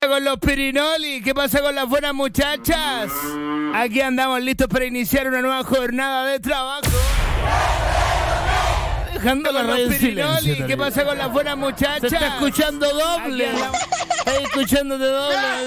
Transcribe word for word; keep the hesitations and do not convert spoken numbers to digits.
Con los Pirinoli, ¿qué pasa con las buenas muchachas? Aquí andamos listos para iniciar una nueva jornada de trabajo. Dejando la radio en silencio. ¿Qué pasa con las buenas muchachas? Se está escuchando doble. Está escuchando de doble.